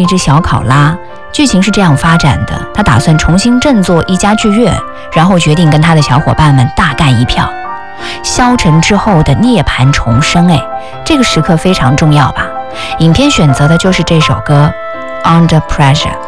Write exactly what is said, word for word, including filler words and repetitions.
只小考拉。剧情是这样发展的，他打算重新振作一家剧院，然后决定跟他的小伙伴们大干一票。消沉之后的涅槃重生，哎，这个时刻非常重要吧？影片选择的就是这首歌《Under Pressure》。